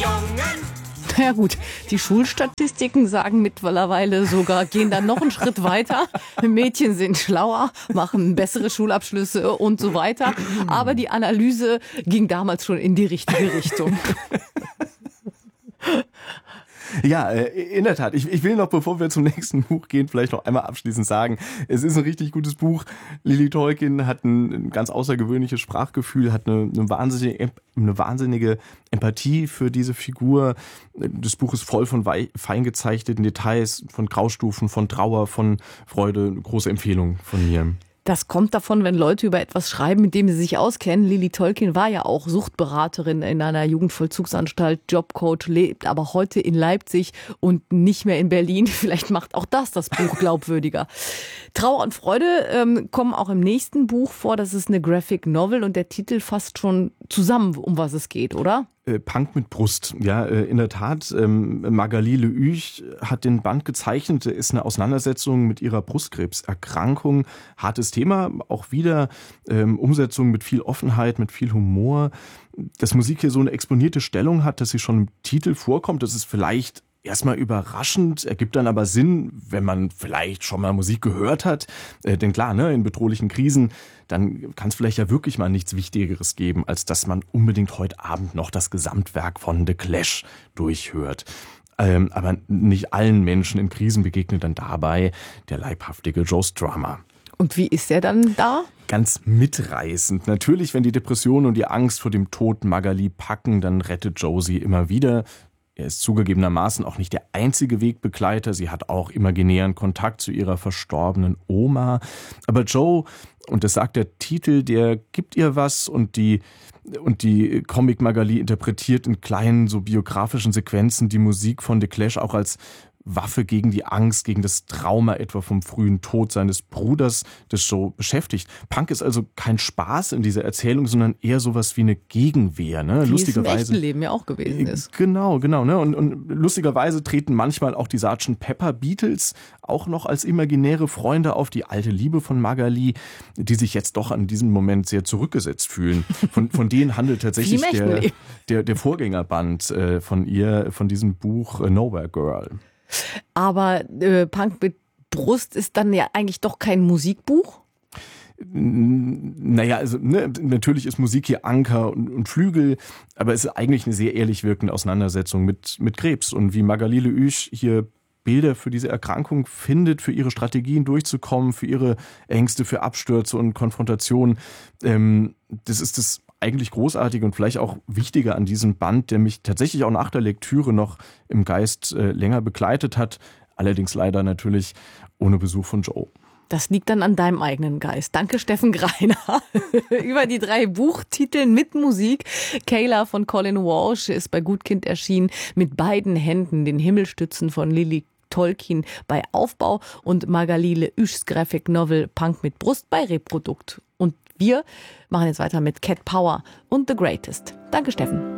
Ja gut, die Schulstatistiken sagen mittlerweile sogar, gehen dann noch einen Schritt weiter. Mädchen sind schlauer, machen bessere Schulabschlüsse und so weiter. Aber die Analyse ging damals schon in die richtige Richtung. Ja, in der Tat. Ich will noch, bevor wir zum nächsten Buch gehen, vielleicht noch einmal abschließend sagen, es ist ein richtig gutes Buch. Lily Tolkien hat ein ganz außergewöhnliches Sprachgefühl, hat eine wahnsinnige Empathie für diese Figur. Das Buch ist voll von fein gezeichneten Details, von Graustufen, von Trauer, von Freude. Große Empfehlung von mir. Das kommt davon, wenn Leute über etwas schreiben, mit dem sie sich auskennen. Lily Tolkien war ja auch Suchtberaterin in einer Jugendvollzugsanstalt, Jobcoach, lebt aber heute in Leipzig und nicht mehr in Berlin. Vielleicht macht auch das Buch glaubwürdiger. Trauer und Freude kommen auch im nächsten Buch vor. Das ist eine Graphic Novel und der Titel fasst schon zusammen, um was es geht, oder? Punk mit Brust, ja, in der Tat. Magali Le Huch hat den Band gezeichnet, ist eine Auseinandersetzung mit ihrer Brustkrebserkrankung. Hartes Thema, auch wieder Umsetzung mit viel Offenheit, mit viel Humor. Dass Musik hier so eine exponierte Stellung hat, dass sie schon im Titel vorkommt, das ist vielleicht erstmal überraschend, ergibt dann aber Sinn, wenn man vielleicht schon mal Musik gehört hat. Denn klar, ne, in bedrohlichen Krisen, dann kann es vielleicht ja wirklich mal nichts Wichtigeres geben, als dass man unbedingt heute Abend noch das Gesamtwerk von The Clash durchhört. Aber nicht allen Menschen in Krisen begegnet dann dabei der leibhaftige Joe Strummer. Und wie ist er dann da? Ganz mitreißend. Natürlich, wenn die Depression und die Angst vor dem Tod Magali packen, dann rettet Joe sie immer wieder. Er ist zugegebenermaßen auch nicht der einzige Wegbegleiter. Sie hat auch imaginären Kontakt zu ihrer verstorbenen Oma. Aber Joe, und das sagt der Titel, der gibt ihr was und die Comic Magali interpretiert in kleinen, so biografischen Sequenzen die Musik von The Clash auch als Waffe gegen die Angst, gegen das Trauma etwa vom frühen Tod seines Bruders, das Joe beschäftigt. Punk ist also kein Spaß in dieser Erzählung, sondern eher sowas wie eine Gegenwehr. Ne? Wie Lustigerweise, es im echten Leben ja auch gewesen ist. Genau. Ne? Und lustigerweise treten manchmal auch die Sgt. Pepper Beatles auch noch als imaginäre Freunde auf, die alte Liebe von Magali, die sich jetzt doch an diesem Moment sehr zurückgesetzt fühlen. Von denen handelt tatsächlich der Vorgängerband von ihr, von diesem Buch Nowhere Girl. Aber Punk mit Brust ist dann ja eigentlich doch kein Musikbuch? Naja, also natürlich ist Musik hier Anker und Flügel, aber es ist eigentlich eine sehr ehrlich wirkende Auseinandersetzung mit Krebs. Und wie Magali Le Huch hier Bilder für diese Erkrankung findet, für ihre Strategien durchzukommen, für ihre Ängste, für Abstürze und Konfrontationen, das ist das eigentlich großartig und vielleicht auch wichtiger an diesem Band, der mich tatsächlich auch nach der Lektüre noch im Geist länger begleitet hat. Allerdings leider natürlich ohne Besuch von Joe. Das liegt dann an deinem eigenen Geist. Danke, Steffen Greiner. Über die 3 Buchtiteln mit Musik. Kayla von Colin Walsh ist bei Gutkind erschienen. Mit beiden Händen den Himmel stützen von Lily Tolkien bei Aufbau und Magali Le Huchs Graphic Novel Punk mit Brust bei Reprodukt. Und wir machen jetzt weiter mit Cat Power und The Greatest. Danke, Steffen.